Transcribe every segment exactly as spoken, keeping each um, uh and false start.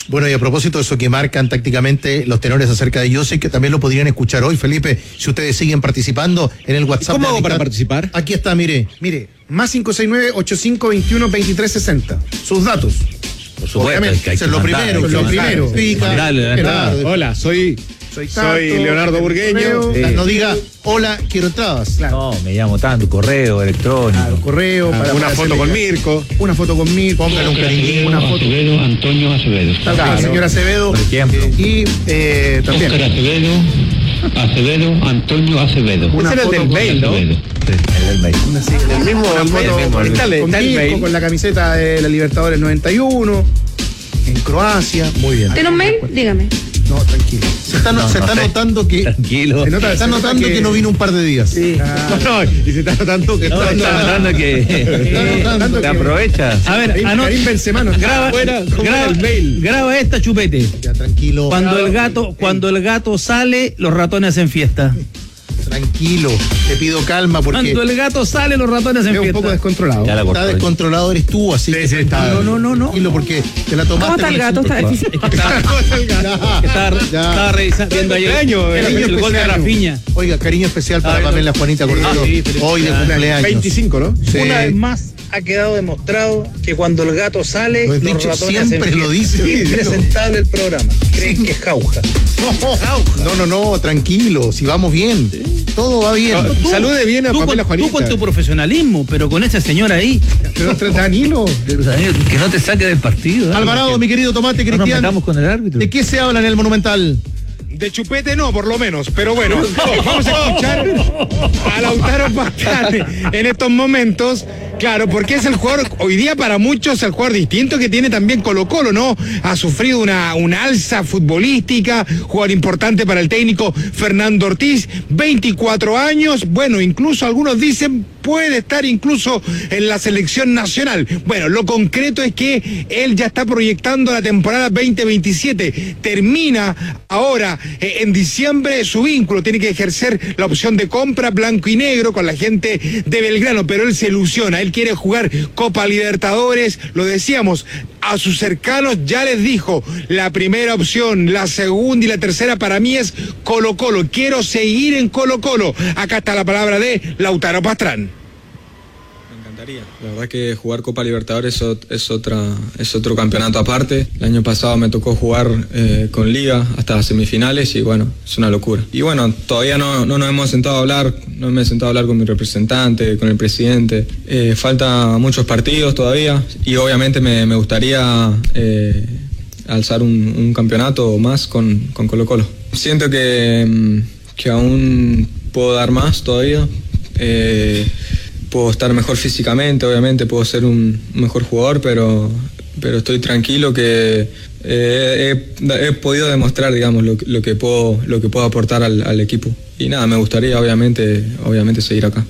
Bueno, y a propósito de eso que marcan tácticamente los tenores acerca de Josip, que también lo podrían escuchar hoy, Felipe, si ustedes siguen participando en el WhatsApp. ¿Cómo hago para participar? Aquí está, mire. Mire, más cinco seis nueve, ocho cinco dos uno, dos tres seis cero. Sus datos. Por supuesto, Obviamente, hay que, hay eso es que lo mandar, primero, hay que lo mandar. primero. Pica, Dale, dale, claro. dale. Hola, soy, Soy, soy tanto, Leonardo Burgueño. correo. No diga, hola, quiero entradas. No, me llamo tanto, correo electrónico. Claro, correo, Ah, para una para foto hacerle- con Mirko. Una foto con Mirko. Póngale un cariñito. Una foto. Acevedo, Antonio Acevedo. Claro, señor Acevedo. Por ejemplo. Y eh, también. Óscar Acevedo, Acevedo, Antonio Acevedo. Una Ese era el foto del con- mail, ¿no? Acevedo. El del mail. Una, sí, El mismo, una el foto mismo, con, está el- con está el Mirko, mail. con la camiseta de la Libertadores noventa y uno. En Croacia. Muy bien. ¿Tiene un mail? Dígame. No, tranquilo. Se está, No, se no está sé. notando que. Tranquilo. Se nota- Se está se nota notando que... no vino un par de días. Sí. Ah, No, y se está notando que No, está está hablando que Está notando te que- aprovechas. A ver, Karim, anota. Karim Benzema no está Graba, fuera, ¿cómo era graba, el mail? graba esta, chupete. Ya, tranquilo. Cuando el gato, cuando el gato sale, los ratones hacen fiesta. Tranquilo. Te pido calma porque Cuando el gato sale, los ratones hacen Es un fiesta. poco descontrolado. Ya la está cortó. descontrolado eres tú, así Sí, que sí, está- No, no, no, no. tranquilo porque te la tomaste. ¿Cómo está el con gato? Está cinco- difícil. Es que estaba, que estaba, Ya. estaba revisando, viendo ayer cumpleaños, el, el el gol de especial. Rafinha. Oiga, cariño especial para Ah, Pamela Juanita Cordero. Ah, sí, feliz hoy de cumpleaños. cumpleaños. veinticinco, ¿no? Sí. Una vez más ha quedado demostrado que cuando el gato sale, Lo he los dicho, ratones siempre hacen lo fiesta. dice. Impresentable el programa. Creen que es jauja. No, no, no, tranquilo, si vamos bien. Todo va bien. Tú- Salude bien a tú Pamela con, Juanita. tú con tu profesionalismo, pero con ese señor ahí. Pero entre Danilo. Que no te saque del partido. ¿eh? Alvarado, mi querido Tomate, No nos Cristian, metamos con el árbitro. ¿de qué se habla en el Monumental? De chupete no, por lo menos. Pero bueno, vamos a escuchar a Lautaro Pastrana en estos momentos. Claro, porque es el jugador, hoy día para muchos, el jugador distinto que tiene también Colo Colo, ¿no? Ha sufrido una, una alza futbolística, jugador importante para el técnico Fernando Ortiz, veinticuatro años, bueno, incluso algunos dicen puede estar incluso en la selección nacional. Bueno, lo concreto es que él ya está proyectando la temporada veinte veintisiete, termina ahora eh, en diciembre su vínculo, tiene que ejercer la opción de compra blanco y negro con la gente de Belgrano, pero él se ilusiona, él quiere jugar Copa Libertadores, lo decíamos, a sus cercanos ya les dijo, la primera opción, la segunda y la tercera para mí es Colo Colo, quiero seguir en Colo Colo. Acá está la palabra de Lautaro Pastrana. Me encantaría. La verdad que jugar Copa Libertadores es, es, otra, es otro campeonato aparte. El año pasado me tocó jugar eh, con Liga hasta semifinales y bueno, es una locura. Y bueno, todavía no, no nos hemos sentado a hablar, no me he sentado a hablar con mi representante, con el presidente. Eh, falta muchos partidos todavía y obviamente me, me gustaría eh, alzar un, un campeonato más con, con Colo Colo. Siento que, que aún puedo dar más todavía. Eh, puedo estar mejor físicamente, obviamente puedo ser un mejor jugador, pero, pero estoy tranquilo que eh, he, he podido demostrar, digamos, lo, lo que puedo, lo que puedo aportar al, al equipo. Y nada, me gustaría obviamente, obviamente seguir acá.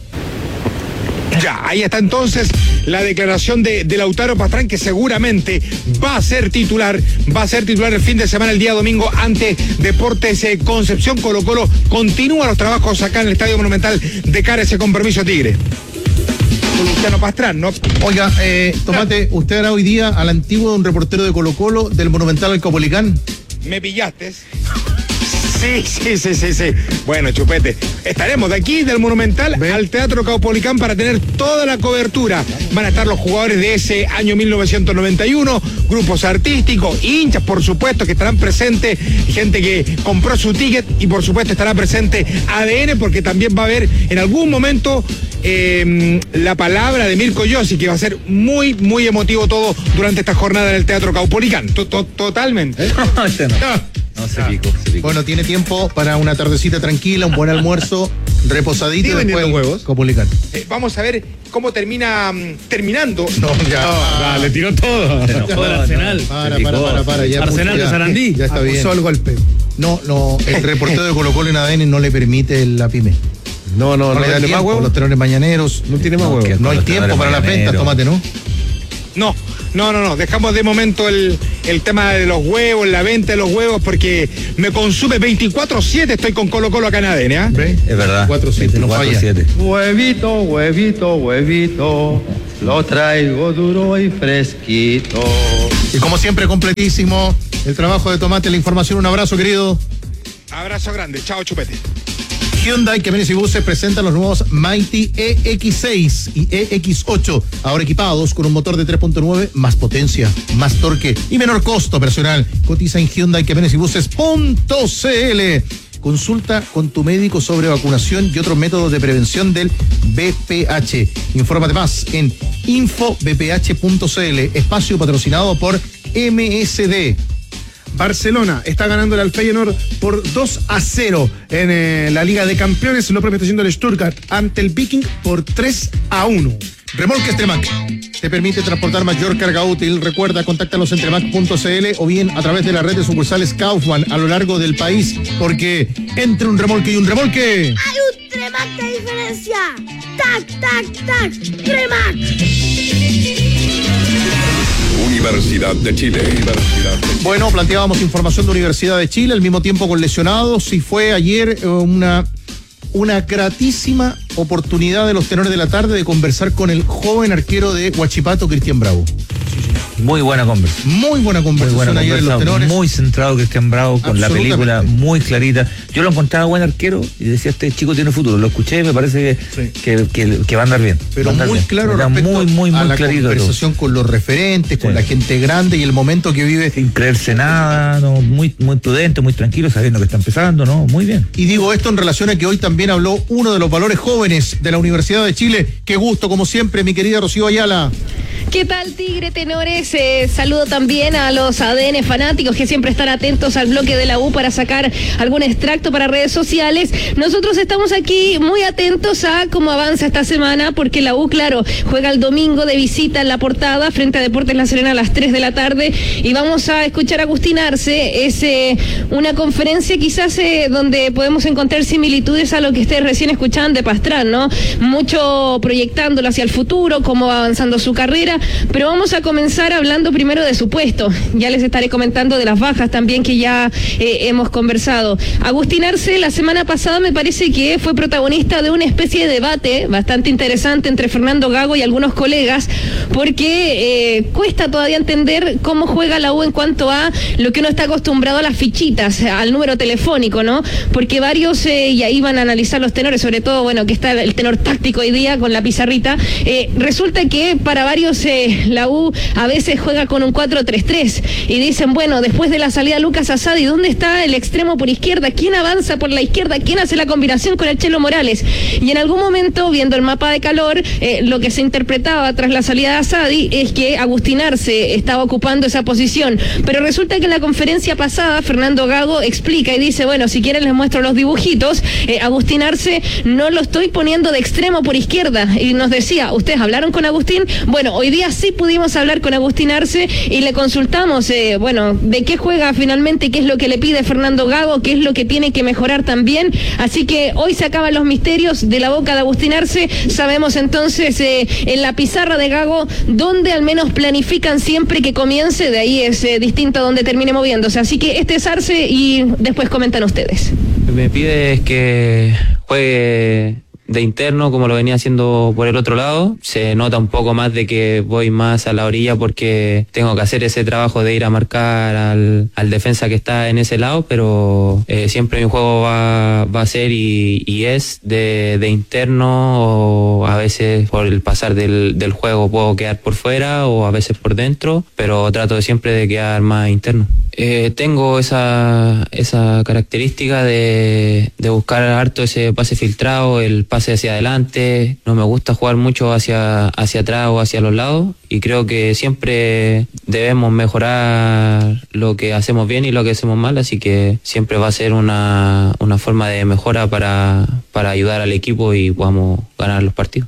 Ya, ahí está entonces la declaración de, de Lautaro Pastrana, que seguramente va a ser titular, va a ser titular el fin de semana, el día domingo, ante Deportes eh, Concepción. Colo Colo continúa los trabajos acá en el Estadio Monumental de cara a ese compromiso Tigre. Con Luciano Pastrana, ¿no? Oiga, eh, Tomate, usted hará hoy día al antiguo de un reportero de Colo Colo del Monumental al Caupolicán. Me pillaste. Sí, sí, sí, sí, sí. Bueno, Chupete, estaremos de aquí, del Monumental, ¿ve?, al Teatro Caupolicán para tener toda la cobertura. Van a estar los jugadores de ese año mil novecientos noventa y uno, grupos artísticos, hinchas, por supuesto, que estarán presentes, gente que compró su ticket y por supuesto estará presente A D N, porque también va a haber en algún momento eh, la palabra de Mirko Yossi, que va a ser muy, muy emotivo todo durante esta jornada en el Teatro Caupolicán. Totalmente. No, ese no. No, se picó, se picó. Bueno, tiene tiempo para una tardecita tranquila, un buen almuerzo, reposadito y ¿Siguen después vendiendo huevos? Caupolicán. Eh, vamos a ver cómo termina mm, terminando. No, ya. Dale, tiró todo. Se enojó del Arsenal. Para, para, para, para. Ya, Arsenal pucha, de ya. Sarandí. Ya está bien. Acusó el golpe. No, no, el reportero de Colo Colo en A D N no le permite la pyme. No, no, No, no, le da tiene más tiempo, huevos. los tenores mañaneros. No tiene más No, huevos. que- No hay los tiempo tenores para las mañaneros. ventas, Tomate, ¿no? No, no, no, no. Dejamos de momento el, el tema de los huevos, la venta de los huevos, porque me consume veinticuatro siete. Estoy con Colo Colo acá en A D N, ¿ah? ¿Ve? Es verdad. cuatro siete, no falla. siete. Huevito, huevito, huevito, lo traigo duro y fresquito. Y como siempre, completísimo, el trabajo de Tomate, la información. Un abrazo, querido. Abrazo grande. Chao, chupete. Hyundai Camiones y Buses presentan los nuevos Mighty E X seis y E X ocho, ahora equipados con un motor de tres punto nueve, más potencia, más torque y menor costo personal. Cotiza en Hyundai Camiones y Buses punto c l. Consulta con tu médico sobre vacunación y otros métodos de prevención del B P H. Infórmate más en info b p h punto c l. Espacio patrocinado por M S D. Barcelona está ganando al Feyenoord por dos a cero en eh, la Liga de Campeones. Lo propio está haciendo el Stuttgart ante el Viking por tres a uno. Remolques Tremac te permite transportar mayor carga útil. Recuerda, contáctalos en tremac punto c l o bien a través de la red de sucursales Kaufman a lo largo del país, porque entre un remolque y un remolque hay un Tremac de diferencia. Tac, tac, tac, Tremac. Universidad de Chile. Universidad de Chile. Bueno, planteábamos información de Universidad de Chile, al mismo tiempo con lesionados, y fue ayer eh, una, una gratísima oportunidad de los tenores de la tarde de conversar con el joven arquero de Huachipato, Cristian Bravo. Muy buena conversación. Muy buena conversación muy buena ayer en los tenores. Muy centrado Cristian Bravo, con la película muy clarita. Yo lo encontraba buen arquero y decía, este chico tiene futuro. Lo escuché y me parece que, sí. que, que, que va a andar bien. Pero muy bien. claro respecto muy, muy, muy a la clarito conversación todo. Con los referentes, sí. con la gente grande y el momento que vive. Sin creerse nada, no, muy, muy prudente, muy tranquilo, sabiendo que está empezando, ¿no? Muy bien. Y digo esto en relación a que hoy también habló uno de los valores jóvenes de la Universidad de Chile. Qué gusto, como siempre, mi querida Rocío Ayala. ¿Qué tal, Tigre Tenores? Eh, saludo también a los A D N fanáticos que siempre están atentos al bloque de la U para sacar algún extracto para redes sociales. Nosotros estamos aquí muy atentos a cómo avanza esta semana, porque la U, claro, juega el domingo de visita en La Portada frente a Deportes La Serena a las tres de la tarde, y vamos a escuchar a Agustín Arce. Es eh, una conferencia quizás eh, donde podemos encontrar similitudes a lo que ustedes recién escuchaban de Pastrán, ¿no? Mucho proyectándolo hacia el futuro, cómo va avanzando su carrera. Pero vamos a comenzar hablando primero de su puesto. Ya les estaré comentando de las bajas también que ya eh, hemos conversado. Agustín Arce la semana pasada me parece que fue protagonista de una especie de debate bastante interesante entre Fernando Gago y algunos colegas, porque eh, cuesta todavía entender cómo juega la U en cuanto a lo que uno está acostumbrado a las fichitas, al número telefónico, ¿no? Porque varios eh, ya iban a analizar los tenores, sobre todo, bueno, que está el tenor táctico hoy día con la pizarrita. Eh, resulta que para varios eh, la U a veces juega con un cuatro tres tres y dicen, bueno, después de la salida de Lucas Asadi, ¿dónde está el extremo por izquierda? ¿Quién avanza por la izquierda? ¿Quién hace la combinación con el Chelo Morales? Y en algún momento, viendo el mapa de calor, eh, lo que se interpretaba tras la salida de Asadi es que Agustín Arce estaba ocupando esa posición, pero resulta que en la conferencia pasada Fernando Gago explica y dice, bueno, si quieren les muestro los dibujitos, eh, Agustín Arce no lo estoy poniendo de extremo por izquierda, y nos decía, ¿ustedes hablaron con Agustín? Bueno, hoy día sí pudimos hablar con Agustín Arce y le consultamos, eh, bueno, de qué juega finalmente, qué es lo que le pide Fernando Gago, qué es lo que tiene que mejorar también. Así que hoy se acaban los misterios de la boca de Agustín Arce. Sabemos entonces eh, en la pizarra de Gago dónde al menos planifican siempre que comience, de ahí es eh, distinto a donde termine moviéndose. Así que este es Arce y después comentan ustedes. Lo que me pide es que juegue de interno como lo venía haciendo por el otro lado. Se nota un poco más de que voy más a la orilla porque tengo que hacer ese trabajo de ir a marcar al, al defensa que está en ese lado, pero eh, siempre mi juego va, va a ser y, y es de, de interno, o a veces por el pasar del, del juego puedo quedar por fuera o a veces por dentro, pero trato de siempre de quedar más interno. Eh, tengo esa, esa característica de, de buscar harto ese pase filtrado, el pase hacia adelante. No me gusta jugar mucho hacia, hacia atrás o hacia los lados, y creo que siempre debemos mejorar lo que hacemos bien y lo que hacemos mal, así que siempre va a ser una, una forma de mejora para, para ayudar al equipo y podamos ganar los partidos.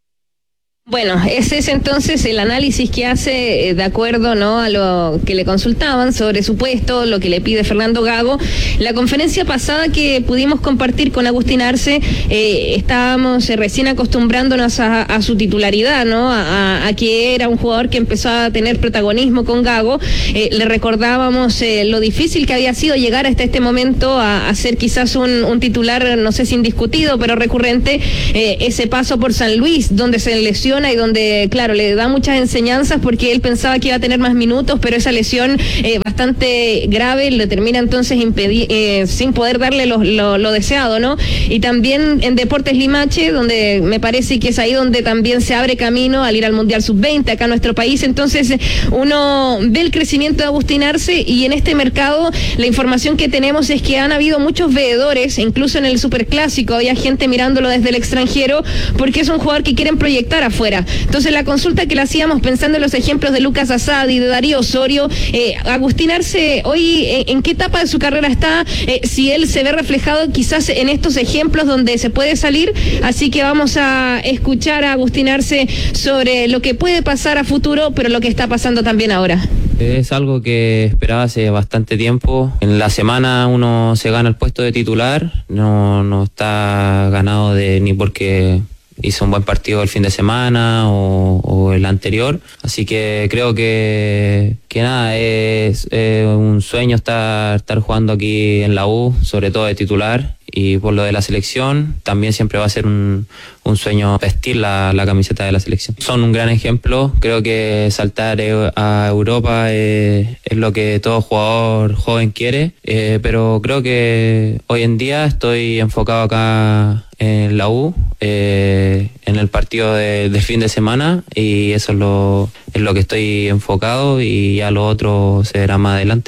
Bueno, ese es entonces el análisis que hace eh, de acuerdo, ¿no?, a lo que le consultaban sobre su puesto, lo que le pide Fernando Gago. La conferencia pasada que pudimos compartir con Agustín Arce, eh, estábamos eh, recién acostumbrándonos a, a su titularidad, ¿no?, a, a que era un jugador que empezó a tener protagonismo con Gago. Eh, le recordábamos eh, lo difícil que había sido llegar hasta este momento a, a ser quizás un, un titular, no sé si indiscutido, pero recurrente, eh, ese paso por San Luis, donde se lesionó lesiona y donde, claro, le da muchas enseñanzas porque él pensaba que iba a tener más minutos, pero esa lesión eh, bastante grave le termina entonces impedir, eh, sin poder darle lo, lo, lo deseado, ¿no? Y también en Deportes Limache, donde me parece que es ahí donde también se abre camino al ir al Mundial sub veinte acá en nuestro país. Entonces uno ve el crecimiento de Agustín Arce, y en este mercado la información que tenemos es que han habido muchos veedores, incluso en el Superclásico había gente mirándolo desde el extranjero porque es un jugador que quieren proyectar afuera. Entonces la consulta que le hacíamos pensando en los ejemplos de Lucas Asadi, de Darío Osorio, eh, Agustín Arce hoy eh, en qué etapa de su carrera está, eh, si él se ve reflejado quizás en estos ejemplos donde se puede salir. Así que vamos a escuchar a Agustín Arce sobre lo que puede pasar a futuro, pero lo que está pasando también ahora. Es algo que esperaba hace bastante tiempo. En la semana uno se gana el puesto de titular, no, no está ganado de ni porque hizo un buen partido el fin de semana o, o el anterior, así que creo que, que nada, es, es un sueño estar, estar jugando aquí en la U, sobre todo de titular. Y por lo de la selección, también siempre va a ser un, un sueño vestir la, la camiseta de la selección. Son un gran ejemplo, creo que saltar a Europa es, es lo que todo jugador joven quiere, eh, pero creo que hoy en día estoy enfocado acá en la U, eh, en el partido de, de fin de semana, y eso es lo, es lo que estoy enfocado, y ya lo otro se verá más adelante.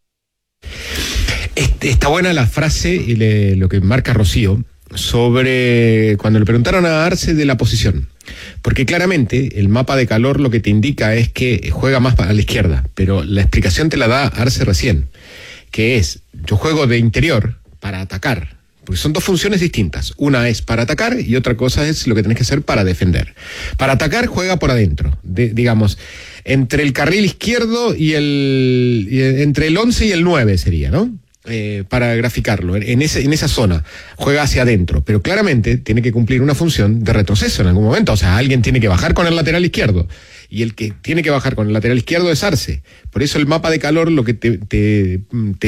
Está buena la frase y le, lo que marca Rocío sobre cuando le preguntaron a Arce de la posición, porque claramente el mapa de calor lo que te indica es que juega más a la izquierda, pero la explicación te la da Arce recién, que es: yo juego de interior para atacar, porque son dos funciones distintas, una es para atacar y otra cosa es lo que tenés que hacer para defender. Para atacar juega por adentro, de, digamos, entre el carril izquierdo y el, y entre el once y el nueve sería, ¿no? Eh, para graficarlo, en, ese, en esa zona juega hacia adentro, pero claramente tiene que cumplir una función de retroceso en algún momento. O sea, alguien tiene que bajar con el lateral izquierdo, y el que tiene que bajar con el lateral izquierdo es Arce. Por eso el mapa de calor lo que te, te,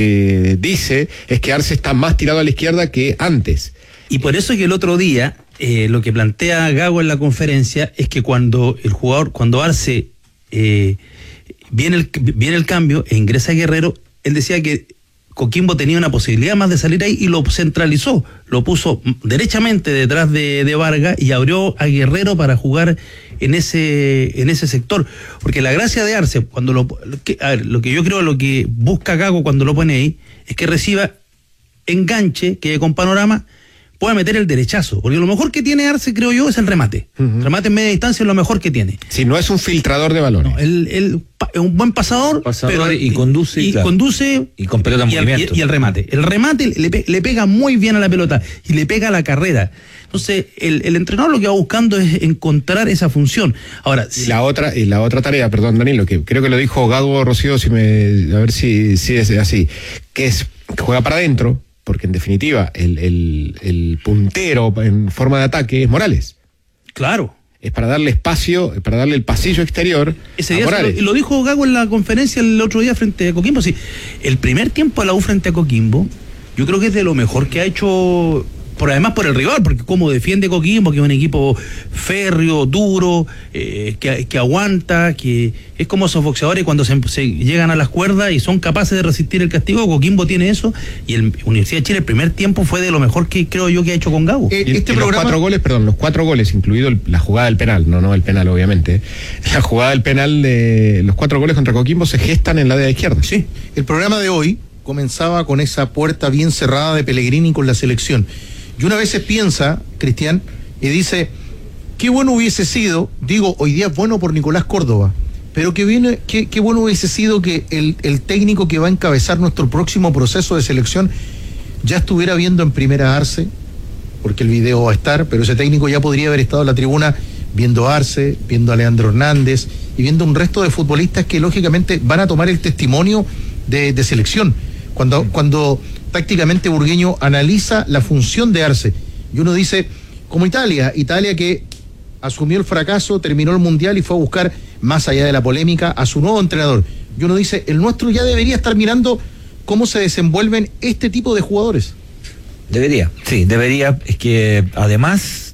te dice es que Arce está más tirado a la izquierda que antes. Y por eso que el otro día eh, lo que plantea Gago en la conferencia es que cuando el jugador, cuando Arce eh, viene, el, viene el cambio e ingresa Guerrero, él decía que Coquimbo tenía una posibilidad más de salir ahí y lo centralizó, lo puso derechamente detrás de, de Vargas y abrió a Guerrero para jugar en ese en ese sector, porque la gracia de Arce, cuando lo, lo que, a ver, lo que yo creo, lo que busca Gago cuando lo pone ahí, es que reciba enganche, que con panorama pueda meter el derechazo, porque lo mejor que tiene Arce, creo yo, es el remate. Uh-huh. El remate en media distancia es lo mejor que tiene. Si no es un filtrador de balones. No, él, él es un buen pasador, pasador pero, y conduce. Y, claro. conduce. Y con pelota en y movimiento. El, y, y el remate. El remate le, le pega muy bien a la pelota y le pega a la carrera. Entonces, el, el entrenador lo que va buscando es encontrar esa función. Ahora, y la otra, y la otra tarea, perdón, Danilo, que creo que lo dijo Gago Rocío, si me, a ver si, si es así, que es que juega para adentro, porque en definitiva el, el, el puntero en forma de ataque es Morales. Claro. Es para darle espacio, para darle el pasillo exterior Ese a día Morales. Lo, lo dijo Gago en la conferencia el otro día frente a Coquimbo. Sí, el primer tiempo de la U frente a Coquimbo, yo creo que es de lo mejor que ha hecho, por además por el rival, porque como defiende Coquimbo, que es un equipo férreo, duro, eh, que, que aguanta, que es como esos boxeadores cuando se, se llegan a las cuerdas y son capaces de resistir el castigo. Coquimbo tiene eso, y el Universidad de Chile el primer tiempo fue de lo mejor que creo yo que ha hecho con Gago. Eh, y, este y programa... Los cuatro goles, perdón, los cuatro goles, incluido el, la jugada del penal, no, no el penal obviamente, la jugada del penal de los cuatro goles contra Coquimbo se gestan en la de la izquierda. Sí, el programa de hoy comenzaba con esa puerta bien cerrada de Pellegrini con la selección. Y una vez se piensa, Cristian, y dice, qué bueno hubiese sido, digo, hoy día es bueno por Nicolás Córdoba, pero qué, viene, qué, qué bueno hubiese sido que el, el técnico que va a encabezar nuestro próximo proceso de selección ya estuviera viendo en primera Arce, porque el video va a estar, pero ese técnico ya podría haber estado en la tribuna viendo a Arce, viendo a Leandro Hernández y viendo un resto de futbolistas que lógicamente van a tomar el testimonio de, de selección. Cuando, cuando tácticamente Burgueño analiza la función de Arce, y uno dice, como Italia, Italia que asumió el fracaso, terminó el Mundial y fue a buscar, más allá de la polémica, a su nuevo entrenador. Y uno dice, el nuestro ya debería estar mirando cómo se desenvuelven este tipo de jugadores. Debería, sí, debería. Es que además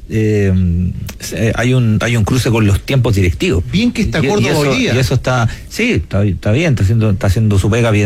eh, hay un hay un cruce con los tiempos directivos. Bien que está Y- y Córdoba eso- hoy día. Y eso está, sí, está, está bien, está haciendo, está haciendo su pega bien.